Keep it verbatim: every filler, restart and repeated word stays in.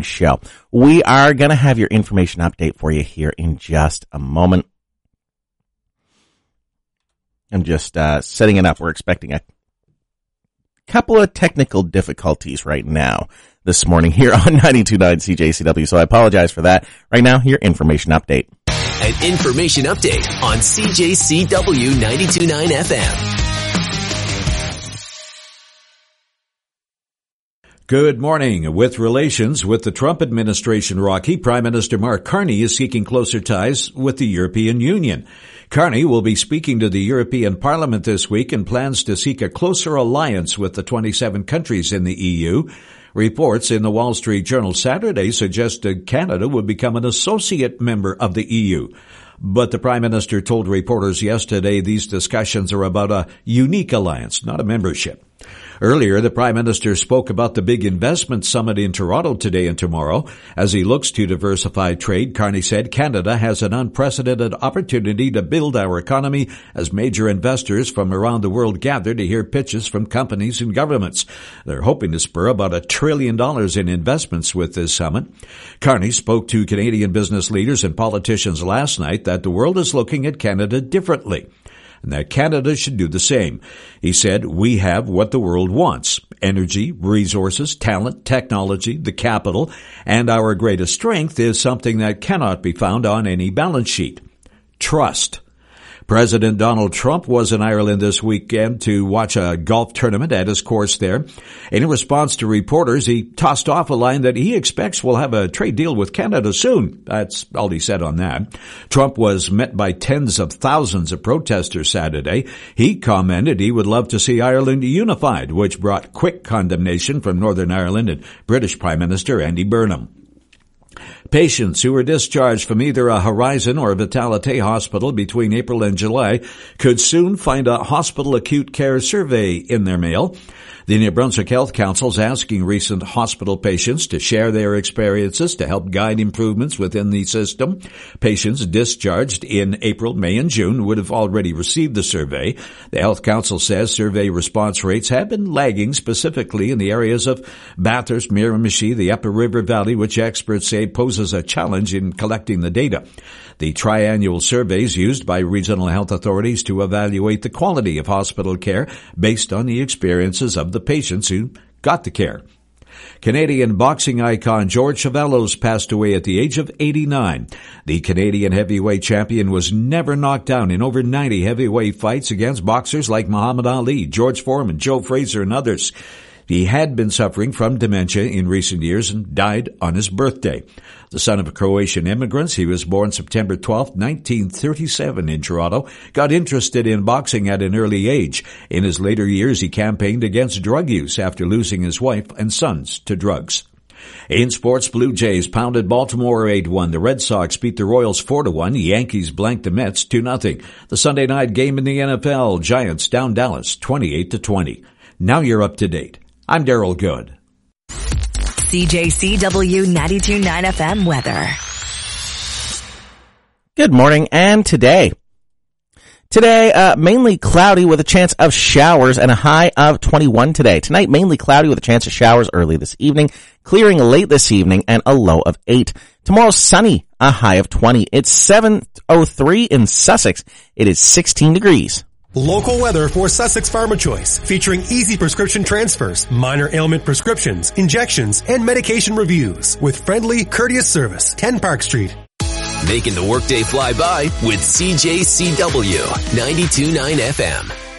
morning show. We are going to have your information update for you here in just a moment. I'm just uh, setting it up. We're expecting a couple of technical difficulties right now this morning here on ninety-two point nine C J C W, so I apologize for that. Right now, your information update. An information update on C J C W ninety-two point nine F M. Good morning. With relations with the Trump administration rocky, Prime Minister Mark Carney is seeking closer ties with the European Union. Carney will be speaking to the European Parliament this week and plans to seek a closer alliance with the twenty-seven countries in the E U. Reports in the Wall Street Journal Saturday suggested Canada would become an associate member of the E U. But the Prime Minister told reporters yesterday these discussions are about a unique alliance, not a membership. Earlier, the Prime Minister spoke about the big investment summit in Toronto today and tomorrow. As he looks to diversify trade, Carney said Canada has an unprecedented opportunity to build our economy as major investors from around the world gather to hear pitches from companies and governments. They're hoping to spur about a trillion dollars in investments with this summit. Carney spoke to Canadian business leaders and politicians last night that the world is looking at Canada differently, and that Canada should do the same. He said, we have what the world wants: energy, resources, talent, technology, the capital, and our greatest strength is something that cannot be found on any balance sheet: trust. President Donald Trump was in Ireland this weekend to watch a golf tournament at his course there. In response to reporters, he tossed off a line that he expects will have a trade deal with Canada soon. That's all he said on that. Trump was met by tens of thousands of protesters Saturday. He commented he would love to see Ireland unified, which brought quick condemnation from Northern Ireland and British Prime Minister Andy Burnham. Patients who were discharged from either a Horizon or a Vitality hospital between April and July could soon find a hospital acute care survey in their mail. The New Brunswick Health Council is asking recent hospital patients to share their experiences to help guide improvements within the system. Patients discharged in April, May, and June would have already received the survey. The Health Council says survey response rates have been lagging, specifically in the areas of Bathurst, Miramichi, the Upper River Valley, which experts say poses a challenge in collecting the data. The triannual surveys used by regional health authorities to evaluate the quality of hospital care based on the experiences of the patients who got the care. Canadian boxing icon George Chavelos passed away at the age of eighty-nine. The Canadian heavyweight champion was never knocked down in over ninety heavyweight fights against boxers like Muhammad Ali, George Foreman, Joe Frazier, and others. He had been suffering from dementia in recent years and died on his birthday. The son of Croatian immigrants, he was born September twelfth, nineteen thirty-seven in Toronto, got interested in boxing at an early age. In his later years, he campaigned against drug use after losing his wife and sons to drugs. In sports, Blue Jays pounded Baltimore eight one. The Red Sox beat the Royals four to one. The Yankees blanked the Mets two nothing. The Sunday night game in the N F L, Giants down Dallas twenty-eight to twenty. Now you're up to date. I'm Daryl Good. C J C W ninety-two point nine F M weather. Good morning, and today. Today, uh, mainly cloudy with a chance of showers and a high of twenty-one today. Tonight, mainly cloudy with a chance of showers early this evening, clearing late this evening, and a low of eight. Tomorrow, sunny, a high of twenty. It's seven oh three in Sussex. It is sixteen degrees. Local weather for Sussex Pharma Choice, featuring easy prescription transfers, minor ailment prescriptions, injections, and medication reviews with friendly, courteous service. ten Park Street. Making the workday fly by with C J C W ninety-two point nine F M.